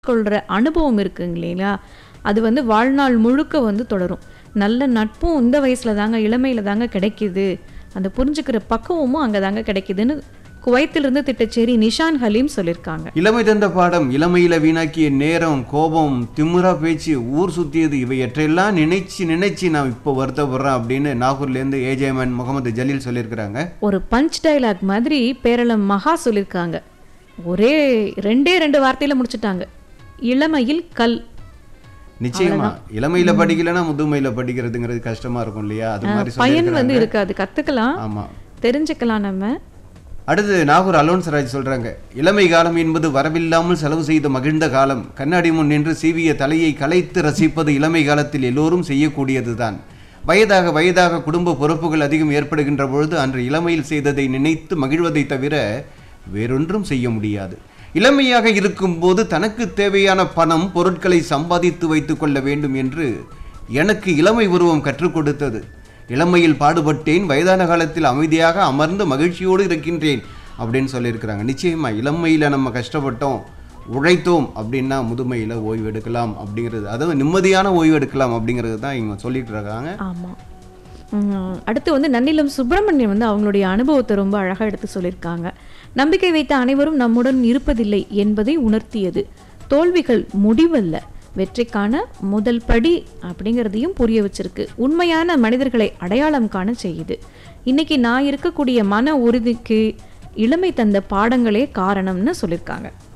கொள்ற அனுபவம் இருக்குங்க இல்லைங்களா, அது வந்து வாழ்நாள் முழுக்க வந்து தொடரும். நல்ல நட்பும் இந்த வயசுல தாங்க, இளமையில தாங்க கிடைக்குது. அந்த புரிஞ்சுக்கிற பக்குவமும் அங்க தாங்க கிடைக்குதுன்னு குவைத்திலிருந்து திட்டச்சேரி நிஷான் ஹலீம் சொல்லியிருக்காங்க. இளமை தந்த பாடம், இளமையில வீணாக்கிய நேரம், கோபம், திமிரா பேச்சு, ஊர் சுத்தியது, இவையற்றையெல்லாம் நினைச்சு நான் இப்போ வருத்தப்படுறேன் அப்படின்னு நாகூர்லேருந்து ஏஜேமன் முகமது ஜலீல் சொல்லியிருக்கிறாங்க. ஒரு பஞ்ச் டயலாக் மாதிரி பேரளம் மகா சொல்லியிருக்காங்க. ஒரே ரெண்டு வார்த்தையில முடிச்சுட்டாங்க. இளமையில் கல். நிச்சயமா இளமையில படிக்கலன்னா முதுமையில படிக்கிறதுங்கிறது கஷ்டமா இருக்கும் இல்லையா, அது மாதிரி பயன் வந்து இருக்காது. கத்துக்கலாம், ஆமா, தெரிஞ்சுக்கலாம் நம்ம. அடுத்து நாகூர் அலோன்சராஜ் சொல்றாங்க, இளமை காலம் என்பது வரவில்லாமல் செலவு செய்து மகிழ்ந்த காலம். கண்ணாடி முன் நின்று சீவிய தலையை கலைத்து ரசிப்பது இளமை காலத்தில் எல்லோரும் செய்யக்கூடியதுதான். வயதாக குடும்ப பொறுப்புகள் அதிகம் ஏற்படுகின்ற பொழுது அன்று இளமையில் செய்ததை நினைத்து மகிழ்வதை தவிர வேறொன்றும் செய்ய முடியாது. இளமையாக இருக்கும்போது தனக்கு தேவையான பணம், பொருட்களை சம்பாதித்து வைத்துக் கொள்ள வேண்டும் என்று எனக்கு இளமை உருவம் கற்றுக் கொடுத்தது. இளமையில் பாடுபட்டேன், வயதான காலத்தில் அமைதியாக அமர்ந்து மகிழ்ச்சியோடு இருக்கின்றேன் அப்படின்னு சொல்லியிருக்கிறாங்க. நிச்சயமா இளமையில் நம்ம கஷ்டப்பட்டோம், உழைத்தோம் அப்படின்னா முதுமையில் ஓய்வு எடுக்கலாம் அப்படிங்கிறது, அதாவது நிம்மதியான ஓய்வு எடுக்கலாம் அப்படிங்கிறது தான் இவங்க சொல்லிட்டு இருக்காங்க. ஆமாம். அடுத்து வந்து நன்னிலம் சுப்பிரமணியன் வந்து அவங்களுடைய அனுபவத்தை ரொம்ப அழகாக எடுத்து சொல்லியிருக்காங்க. நம்பிக்கை வைத்த அனைவரும் நம்முடன் இருப்பதில்லை என்பதை உணர்த்தியது. தோல்விகள் முடிவல்ல, வெற்றிக்கான முதல் படி அப்படிங்கிறதையும் புரிய வச்சிருக்கு. உண்மையான மனிதர்களை அடையாளம் காண செய்யுது. இன்னைக்கு நான் இருக்கக்கூடிய மன உறுதிக்கு இளமை தந்த பாடங்களே காரணம்னு சொல்லியிருக்காங்க.